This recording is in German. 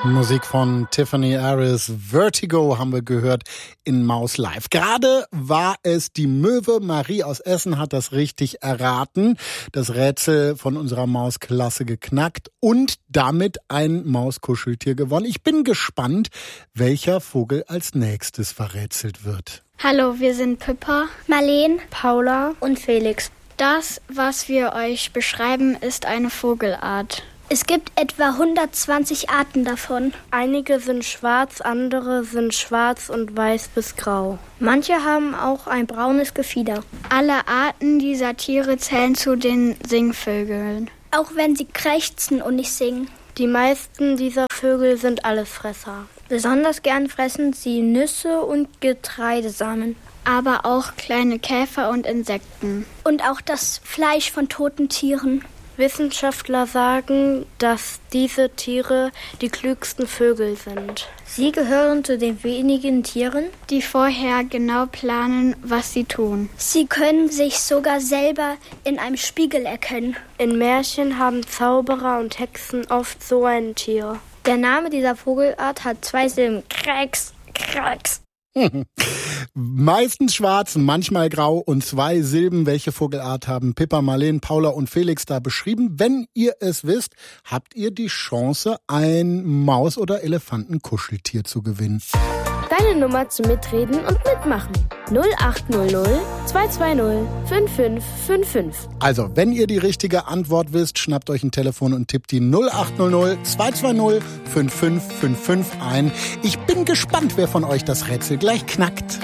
Musik von Tiffany Harris, Vertigo haben wir gehört in Maus Live. Gerade war es die Möwe. Marie aus Essen hat das richtig erraten. Das Rätsel von unserer Mausklasse geknackt und damit ein Mauskuscheltier gewonnen. Ich bin gespannt, welcher Vogel als nächstes verrätselt wird. Hallo, wir sind Pippa, Marleen, Paula und Felix. Das, was wir euch beschreiben, ist eine Vogelart. Es gibt etwa 120 Arten davon. Einige sind schwarz, andere sind schwarz und weiß bis grau. Manche haben auch ein braunes Gefieder. Alle Arten dieser Tiere zählen zu den Singvögeln. Auch wenn sie krächzen und nicht singen. Die meisten dieser Vögel sind Allesfresser. Besonders gern fressen sie Nüsse und Getreidesamen. Aber auch kleine Käfer und Insekten. Und auch das Fleisch von toten Tieren. Wissenschaftler sagen, dass diese Tiere die klügsten Vögel sind. Sie gehören zu den wenigen Tieren, die vorher genau planen, was sie tun. Sie können sich sogar selber in einem Spiegel erkennen. In Märchen haben Zauberer und Hexen oft so ein Tier. Der Name dieser Vogelart hat 2 Silben. Krax, krax. Meistens schwarz, manchmal grau und 2 Silben. Welche Vogelart haben Pippa, Marleen, Paula und Felix da beschrieben? Wenn ihr es wisst, habt ihr die Chance, ein Maus- oder Elefantenkuscheltier zu gewinnen. Deine Nummer zum Mitreden und Mitmachen. 0800 220 5555. Also, wenn ihr die richtige Antwort wisst, schnappt euch ein Telefon und tippt die 0800 220 5555 ein. Ich bin gespannt, wer von euch das Rätsel gleich knackt.